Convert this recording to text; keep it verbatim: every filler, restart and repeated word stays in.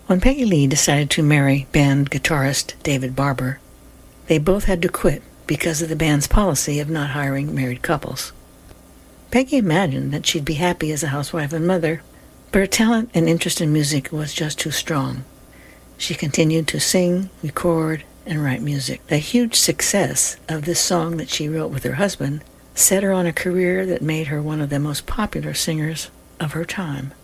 When Peggy Lee decided to marry band guitarist David Barber, they both had to quit because of the band's policy of not hiring married couples. Peggy imagined that she'd be happy as a housewife and mother, but her talent and interest in music was just too strong. She continued to sing, record, and write music. The huge success of this song that she wrote with her husband set her on a career that made her one of the most popular singers of her time.